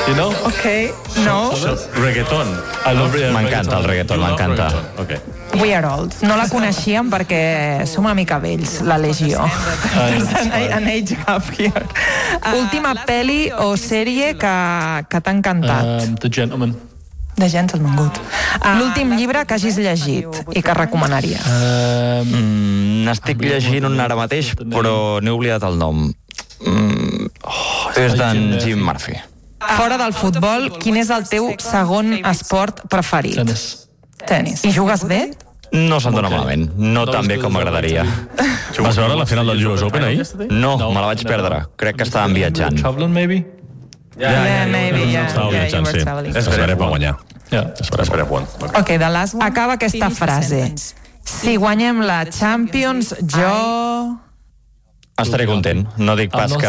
You know? Ok, no. Reggaeton. M'encanta el reggaeton, m'encanta. Okay. We Are Old. No la coneixíem perquè som una mica vells, la Legió. An age gap here. Última pel·li o sèrie que t'ha encantat. The Gentleman. The Gentleman, good. L'últim llibre que hagis llegit i que recomanaries. N'estic llegint un ara mateix, però n'he oblidat el nom. És d'en Jim Murphy. Fora del futbol, quin és el teu segon esport preferit? Tenis. I jugues bé? No se'n dona malament. No tan bé com m'agradaria. Vas veure la final del US Open ahir? No, me la vaig perdre. Crec que estàvem viatjant. Traveling, maybe? Yeah, maybe, yeah. Estava viatjant, sí. Esperem per guanyar. Esperem guanyar. Ok, the last one. Acaba aquesta frase. Si guanyem la Champions, jo... Estaré content. No dic pas que